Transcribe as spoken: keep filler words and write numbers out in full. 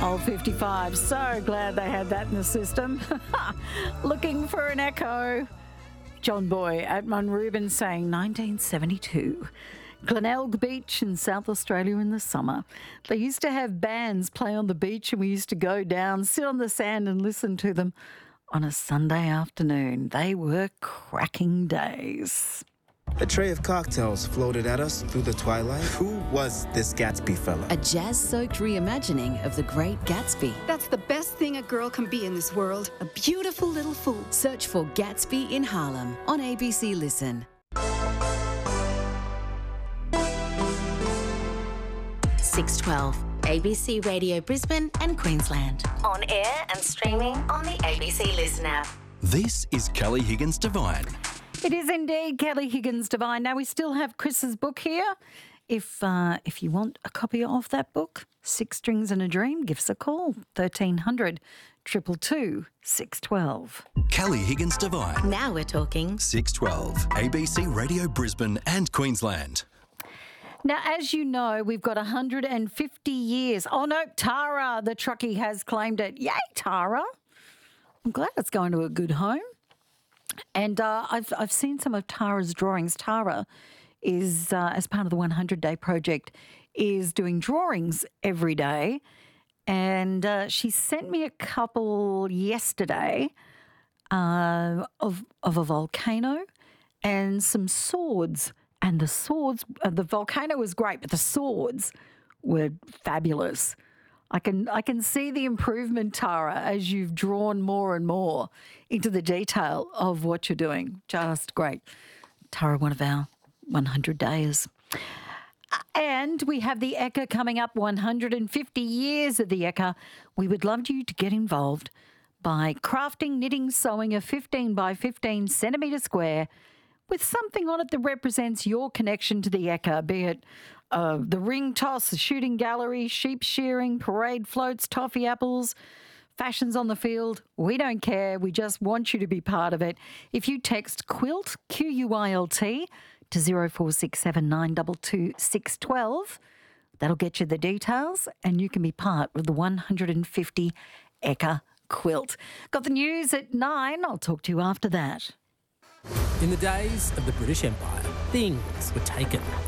Old fifty-five, so glad they had that in the system. Looking for an echo. John Boy at Munrubin saying nineteen seventy-two. Glenelg Beach in South Australia in the summer. They used to have bands play on the beach and we used to go down, sit on the sand and listen to them on a Sunday afternoon. They were cracking days. A tray of cocktails floated at us through the twilight. Who was this Gatsby fella? A jazz-soaked reimagining of The Great Gatsby. That's the best thing a girl can be in this world. A beautiful little fool. Search for Gatsby in Harlem on A B C Listen. six twelve, A B C Radio Brisbane and Queensland. On air and streaming on the A B C Listen app. This is Kelly Higgins Divine. It is indeed Kelly Higgins Divine. Now, we still have Chris's book here. If uh, if you want a copy of that book, Six Strings and a Dream, give us a call, thirteen hundred, two two two, six one two. Kelly Higgins Divine. Now we're talking. six twelve, A B C Radio Brisbane and Queensland. Now, as you know, we've got one hundred fifty years. Oh, no, Tara, the truckie, has claimed it. Yay, Tara. I'm glad it's going to a good home. And uh, I've I've seen some of Tara's drawings. Tara is, uh, as part of the one hundred day project, is doing drawings every day. And uh, she sent me a couple yesterday uh, of, of a volcano and some swords. And the swords, uh, the volcano was great, but the swords were fabulous. I can I can see the improvement, Tara, as you've drawn more and more into the detail of what you're doing. Just great. Tara, one of our one hundred days. And we have the Ekka coming up, one hundred fifty years of the Ekka. We would love you to get involved by crafting, knitting, sewing a fifteen by fifteen centimetre square with something on it that represents your connection to the Ekka, be it uh, the ring toss, the shooting gallery, sheep shearing, parade floats, toffee apples, fashions on the field. We don't care. We just want you to be part of it. If you text QUILT, Q U I L T, to zero four six seven nine two two six one two, that'll get you the details and you can be part of the one hundred fifty Ekka quilt. Got the news at nine. I'll talk to you after that. In the days of the British Empire, things were taken